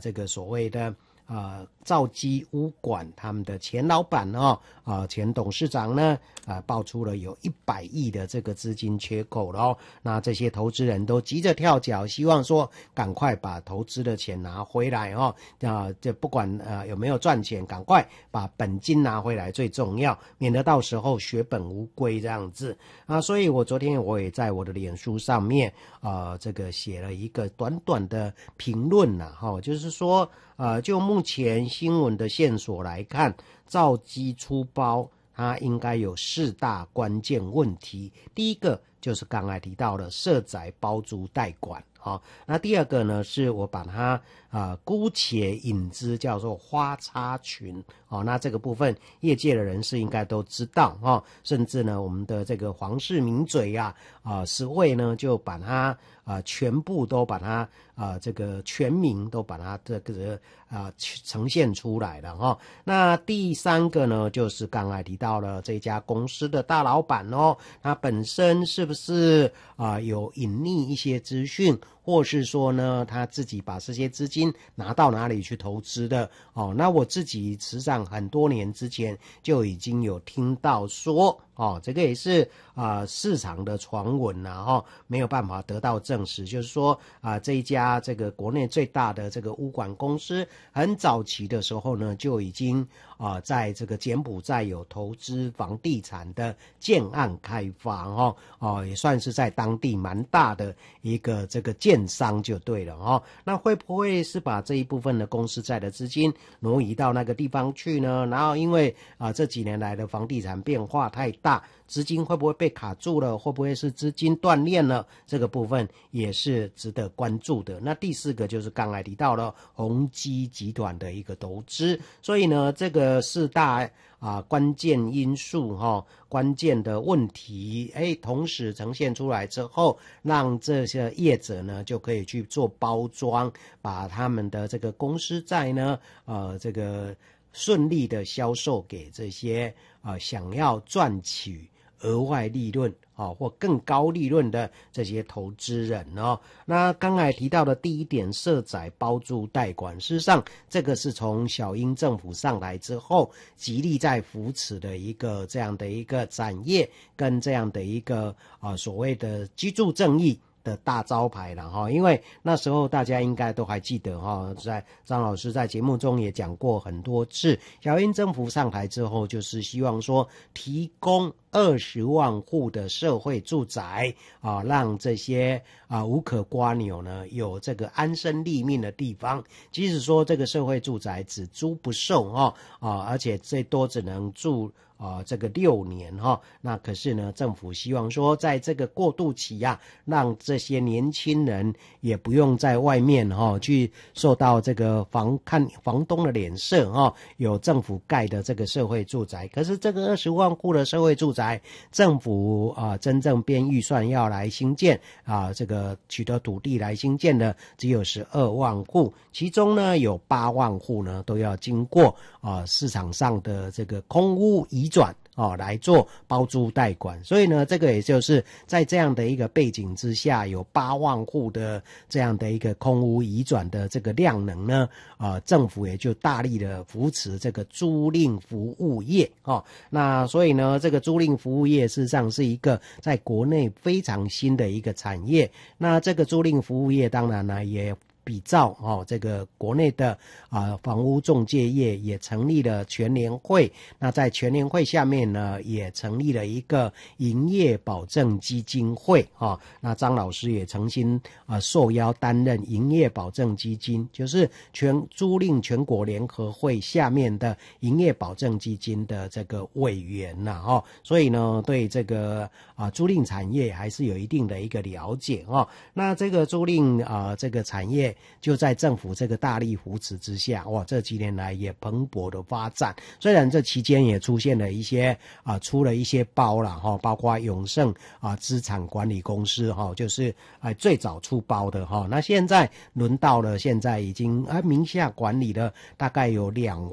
这个所谓的兆基屋管他们的前老板前董事长呢爆出了有100亿的这个资金缺口了那这些投资人都急着跳脚，希望说赶快把投资的钱拿回来这不管有没有赚钱，赶快把本金拿回来最重要，免得到时候血本无归这样子所以我昨天我也在我的脸书上面这个写了一个短短的评论就是说就目前新闻的线索来看，兆基出包它应该有4大关键问题。第一个就是刚才提到的社宅包租代管那第二个呢是我把它姑且引之叫做花叉群那这个部分业界的人士应该都知道甚至呢我们的这个黄氏名嘴实惠呢就把它全部都把它这个全名都把它这个呈现出来了那第三个呢就是刚才提到了这家公司的大老板他本身是不是有隐匿一些资讯，或是说呢他自己把这些资金拿到哪里去投资的那我自己实际上很多年之前就已经有听到说这个也是市场的传闻没有办法得到证实，就是说这一家这个国内最大的这个屋管公司很早期的时候呢就已经在这个柬埔寨有投资房地产的建案开发也算是在当地蛮大的一个这个建商就对了那会不会是把这一部分的公司债的资金挪移到那个地方去呢？然后因为这几年来的房地产变化太大，资金会不会被卡住了，会不会是资金断裂了，这个部分也是值得关注的。那第四个就是刚才提到了宏基集团的一个投资，所以呢这个4大关键因素关键的问题同时呈现出来之后，让这些业者呢就可以去做包装，把他们的这个公司债呢这个顺利的销售给这些想要赚取额外利润或更高利润的这些投资人那刚才提到的第一点，社宅包租代管，事实上这个是从小英政府上来之后极力在扶持的一个这样的一个产业跟这样的一个所谓的居住正义的大招牌了因为那时候大家应该都还记得在张老师在节目中也讲过很多次，小英政府上台之后就是希望说提供20万户的社会住宅让这些无可瓜牛呢有这个安身立命的地方，即使说这个社会住宅只租不售而且最多只能住这个6年那可是呢政府希望说在这个过渡期让这些年轻人也不用在外面去受到这个看房东的脸色有政府盖的这个社会住宅，可是这个20万户的社会住宅政府真正编预算要来兴建这个取得土地来兴建的只有12万户，其中呢有8万户呢都要经过市场上的这个空屋移转来做包租代管，所以呢这个也就是在这样的一个背景之下，有8万户的这样的一个空屋移转的这个量能呢政府也就大力的扶持这个租赁服务业那所以呢这个租赁服务业事实上是一个在国内非常新的一个产业，那这个租赁服务业当然呢也比照这个国内的房屋仲介业也成立了全联会，那在全联会下面呢也成立了一个营业保证基金会那张老师也曾经受邀担任营业保证基金，就是租赁全国联合会下面的营业保证基金的这个委员所以呢对这个租赁产业还是有一定的一个了解那这个租赁这个产业就在政府这个大力扶持之下这几年来也蓬勃的发展，虽然这期间也出现了一些出了一些包啦包括永盛资产管理公司就是最早出包的那现在轮到了现在已经名下管理了大概有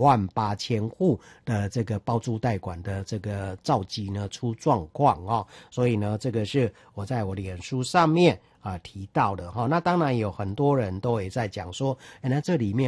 28000户的这个包租代管的这个兆基呢出状况所以呢这个是我在我脸书上面提到的那当然有很多人都也在讲说那这里面